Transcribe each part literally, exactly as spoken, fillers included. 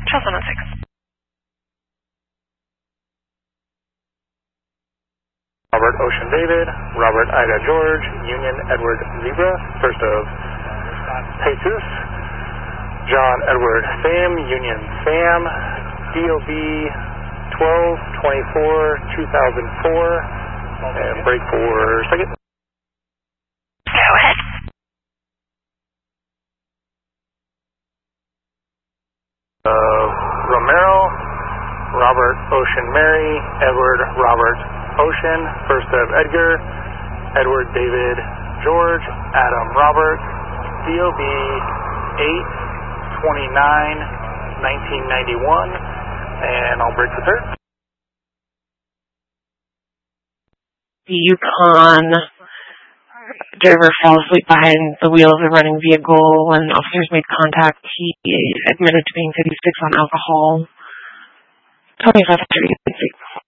Charles one one six. Robert Ocean David, Robert Ida George, Union Edward Zebra, first of Jesus, John Edward Sam, Union Sam, D O B twelve twenty-four two thousand four, and break for second. Go ahead. Uh, Romero, Robert Ocean Mary, Edward Robert Ocean, first of Edgar, Edward David George, Adam Robert, D O B eight twenty-nine nineteen ninety-one, and I'll break for third. The Yukon driver fell asleep behind the wheel of the running vehicle. When officers made contact, he admitted to being fifty-six on alcohol. twenty-five thirty.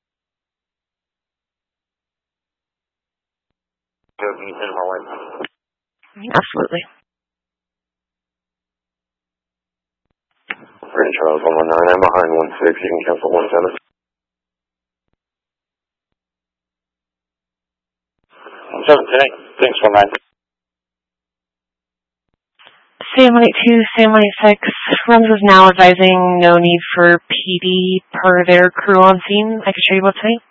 Absolutely. British Charles one one nine, I'm behind one six, you can cancel one seven. seven ten, thanks one nine. Sam one eight two, Sam one eight six, Runs is now advising no need for P D per their crew on scene. I can show you what's saying.